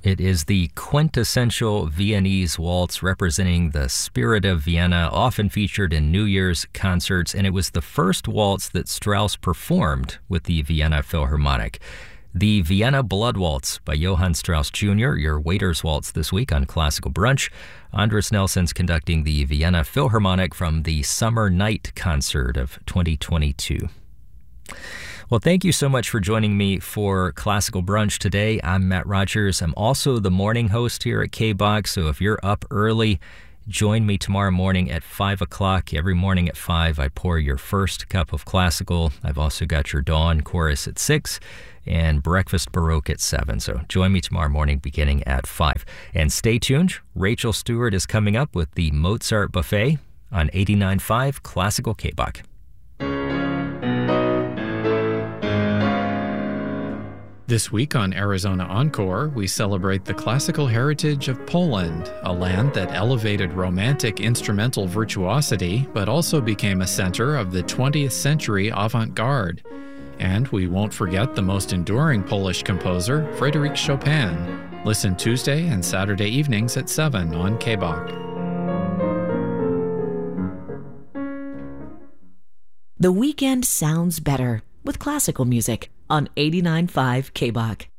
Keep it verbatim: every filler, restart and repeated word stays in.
It is the quintessential Viennese waltz representing the spirit of Vienna, often featured in New Year's concerts, and it was the first waltz that Strauss performed with the Vienna Philharmonic. The Vienna Blood Waltz by Johann Strauss Junior, your waiter's waltz this week on Classical Brunch. Andres Nelson's conducting the Vienna Philharmonic from the Summer Night Concert of twenty twenty-two. Well, thank you so much for joining me for Classical Brunch today. I'm Matt Rogers. I'm also the morning host here at K B O X, so if you're up early, join me tomorrow morning at five o'clock. Every morning at five, I pour your first cup of classical. I've also got your dawn chorus at six and breakfast baroque at seven. So join me tomorrow morning beginning at five. And stay tuned. Rachel Stewart is coming up with the Mozart Buffet on eighty-nine point five Classical K B O X. This week on Arizona Encore, we celebrate the classical heritage of Poland, a land that elevated romantic instrumental virtuosity, but also became a center of the twentieth century avant-garde. And we won't forget the most enduring Polish composer, Frédéric Chopin. Listen Tuesday and Saturday evenings at seven on K B O C. The weekend sounds better with classical music on eighty-nine point five K B O C.